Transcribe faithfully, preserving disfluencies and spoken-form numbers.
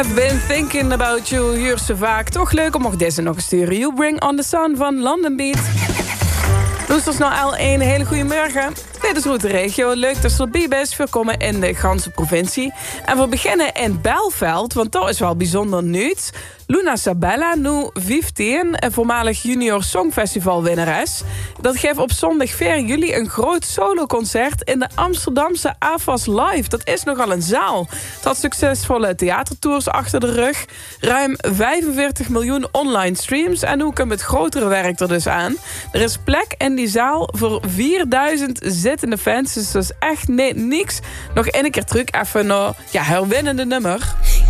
I've been thinking about you, huur ze vaak. Toch leuk om nog deze nog te sturen. You Bring on the Sun van London Beat. Loesters nou al een hele goede morgen. Dit is Route Regio. Leuk dat ze erbij bent. Welkom in de ganse provincie. En we beginnen in Belveld, want dat is wel bijzonder nieuws. Luna Sabella, nu vijftien, en voormalig junior songfestivalwinnares. Dat geeft op zondag vier juli een groot soloconcert in de Amsterdamse A F A S Live. Dat is nogal een zaal. Het had succesvolle theatertours achter de rug. Ruim vijfenveertig miljoen online streams. En nu komt het grotere werk er dus aan. Er is plek in die zaal voor vierduizend zittende fans. Dus dat is echt nee, niks. Nog één keer terug even naar ja, herwinnende nummer.